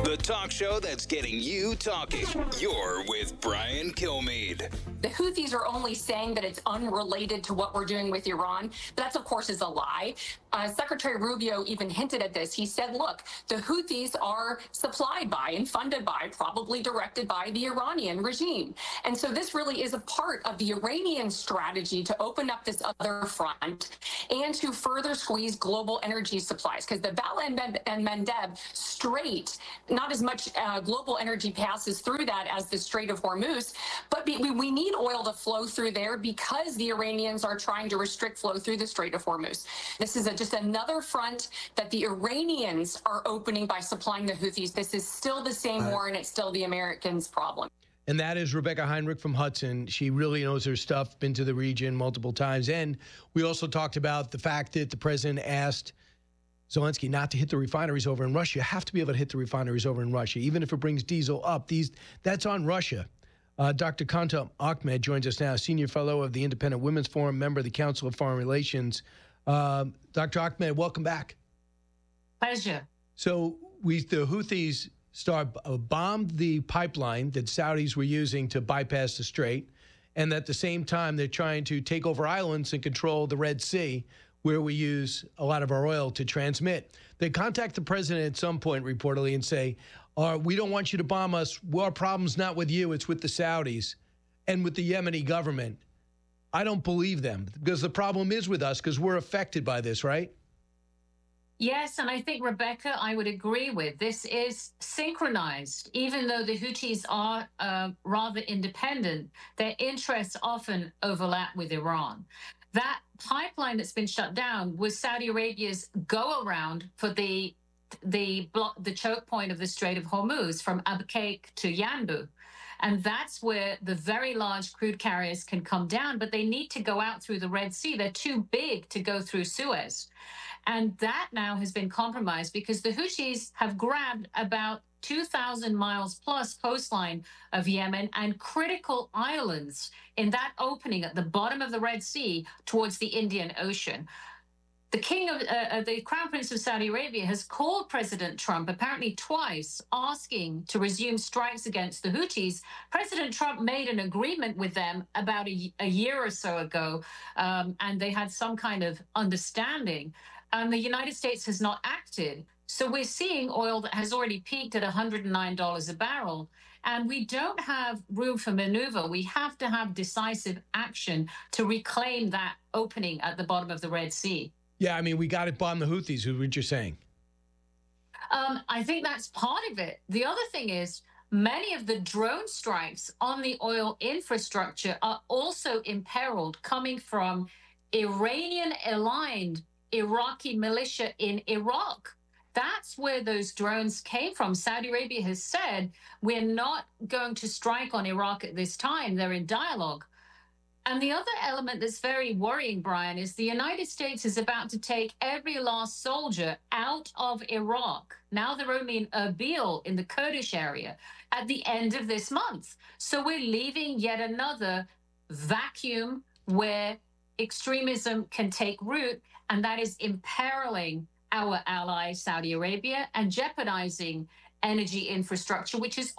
The talk show that's getting you talking. You're with Brian Kilmeade. The Houthis are only saying that it's unrelated to what we're doing with Iran. That, of course, is a lie. Secretary Rubio even hinted at this. He said, look, the Houthis are supplied by and funded by, probably directed by the Iranian regime. And so this really is a part of the Iranian strategy to open up this other front and to further squeeze global energy supplies. Because the Bab and Mandeb Strait, not as much global energy passes through that as the Strait of Hormuz, but we need oil to flow through there because the Iranians are trying to restrict flow through the Strait of Hormuz. This is just another front that the Iranians are opening by supplying the Houthis. This is still the same war, and it's still the Americans' problem. And that is Rebecca Heinrich from Hudson. She really knows her stuff, been to the region multiple times. And we also talked about the fact that the president asked Zelensky not to hit the refineries over in Russia. You have to be able to hit the refineries over in Russia, even if it brings diesel up. That's on Russia. Dr. Kanta Ahmed joins us now, senior fellow of the Independent Women's Forum, member of the Council of Foreign Relations. Dr. Ahmed, welcome back. Pleasure. So the Houthis bombed the pipeline that Saudis were using to bypass the strait, and at the same time they're trying to take over islands and control the Red Sea, where we use a lot of our oil to transmit. They contact the president at some point, reportedly, and say, we don't want you to bomb us. Our problem's not with you. It's with the Saudis and with the Yemeni government. I don't believe them because the problem is with us because we're affected by this, right? Yes, and I think, Rebecca, I would agree with. This is synchronized. Even though the Houthis are rather independent, their interests often overlap with Iran. That pipeline that's been shut down was Saudi Arabia's go-around for the choke point of the Strait of Hormuz from Abqaiq to Yanbu. And that's where the very large crude carriers can come down, but they need to go out through the Red Sea. They're too big to go through Suez. And that now has been compromised because the Houthis have grabbed about 2,000 miles plus coastline of Yemen and critical islands in that opening at the bottom of the Red Sea towards the Indian Ocean. The Crown Prince of Saudi Arabia has called President Trump apparently twice, asking to resume strikes against the Houthis. President Trump made an agreement with them about a year or so ago, and they had some kind of understanding. And the United States has not acted. So we're seeing oil that has already peaked at $109 a barrel. And we don't have room for maneuver. We have to have decisive action to reclaim that opening at the bottom of the Red Sea. Yeah, I mean, we got to bomb the Houthis, is what you're saying. I think that's part of it. The other thing is many of the drone strikes on the oil infrastructure are also imperiled, coming from Iranian-aligned Iraqi militia in Iraq. That's where those drones came from. Saudi Arabia has said, we're not going to strike on Iraq at this time. They're in dialogue. And the other element that's very worrying, Brian, is the United States is about to take every last soldier out of Iraq. Now they're only in Erbil in the Kurdish area at the end of this month. So we're leaving yet another vacuum where extremism can take root, and that is imperiling our ally, Saudi Arabia, and jeopardizing energy infrastructure, which is